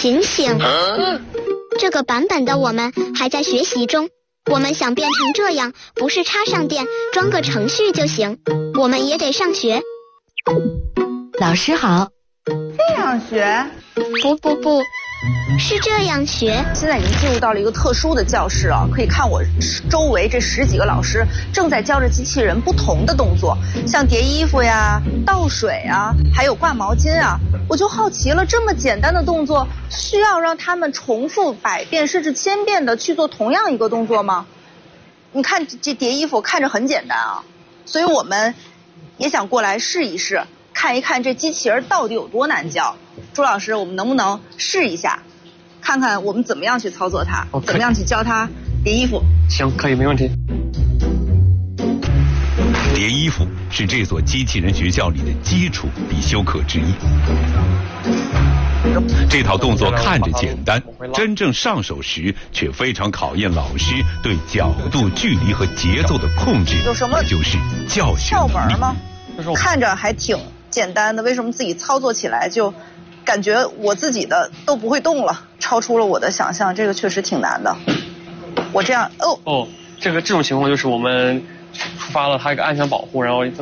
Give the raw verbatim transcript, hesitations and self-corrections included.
醒醒！这个版本的我们还在学习中，我们想变成这样，不是插上电装个程序就行，我们也得上学。 老师好。 这样学？ 不不不，是这样学。 现在已经进入到了一个特殊的教室啊，可以看我周围这十几个老师正在教着机器人不同的动作，像叠衣服呀、倒水啊，还有挂毛巾啊。我就好奇了，这么简单的动作，需要让他们重复百遍甚至千遍的去做同样一个动作吗？你看这叠衣服看着很简单啊，所以我们也想过来试一试，看一看这机器人到底有多难教。朱老师，我们能不能试一下，看看我们怎么样去操作它，哦、怎么样去教它叠衣服？ 行，可以，没问题。 叠衣服是这所机器人学校里的基础必修课之一。这套动作看着简单，真正上手时却非常考验老师对角度、距离和节奏的控制。 有什么就是教学窍门吗？看着还挺简单的，为什么自己操作起来就感觉我自己的都不会动了，超出了我的想象，这个确实挺难的。我这样哦哦，这个这种情况就是我们触发了它一个安全保护，然后